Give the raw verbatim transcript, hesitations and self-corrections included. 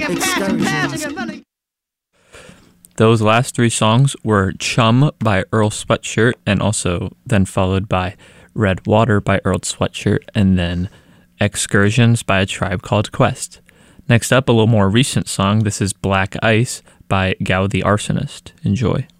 Excursions. Those last three songs were Chum by Earl Sweatshirt, and also then followed by Red Water by Earl Sweatshirt, and then Excursions by A Tribe Called Quest. Next up, a little more recent song. This is Black Ice by Gao the Arsonist. Enjoy.